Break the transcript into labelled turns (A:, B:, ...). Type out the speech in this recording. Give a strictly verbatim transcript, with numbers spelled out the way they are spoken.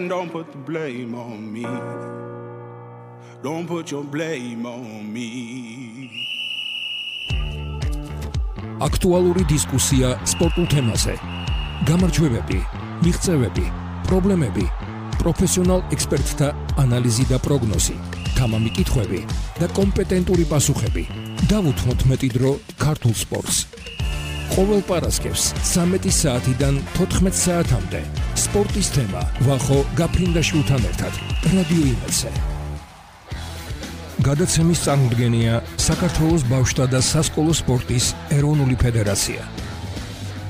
A: Don't put the blame on me. Don't put your blame on me.
B: Აქტუალური დისკუსია სპორტულ თემაზე. გამარჯვებები, მიღწევები, პრობლემები, პროფესიონალ ექსპერტთა ანალიზი და პროგნოზი, თამამი კითხვები და კომპეტენტური პასუხები. დავუთმოთ მეტი დრო ქართულ სპორტს. ყოველ პარასკევს ცამეტი საათიდან თოთხმეტ საათამდე სპორტის თემა ვახო გაფრინდაშვილთან ერთად რადიო იმედზე. გადაცემის წარმოდგენია საქართველოს ბავშვთა და სასკოლო სპორტის ეროვნული ფედერაცია.